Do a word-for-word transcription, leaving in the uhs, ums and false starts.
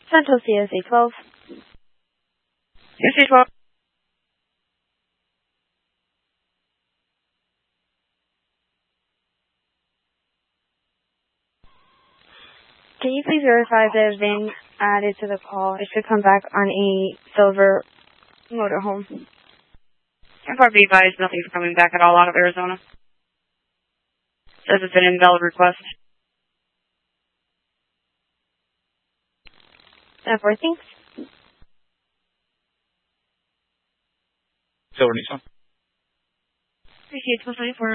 Central C S A twelve. C S A twelve. Can you please verify the V I N added to the call? It should come back on a silver motorhome. F R B advised nothing's coming back at all out of Arizona. Says it's an invalid request. Ten four, thanks. Silver Nissan. Appreciate it. twenty-four.